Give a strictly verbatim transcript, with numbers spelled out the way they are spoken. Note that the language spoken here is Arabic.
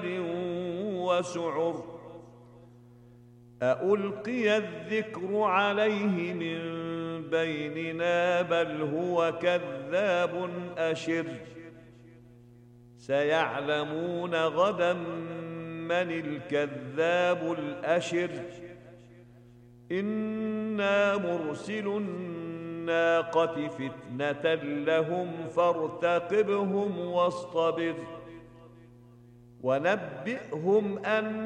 وسعر أألقي الذكر عليه من بيننا بل هو كذاب أشر سيعلمون غدا من الكذاب الأشر إنا مرسل الناقة فتنة لهم فارتقبهم واصطبر ونبئهم أن